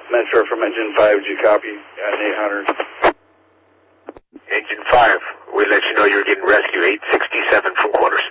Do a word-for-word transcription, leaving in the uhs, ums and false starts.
Metro from Engine five, did you copy at eight hundred? Engine five, we let you know you're getting rescue eight sixty-seven from quarters.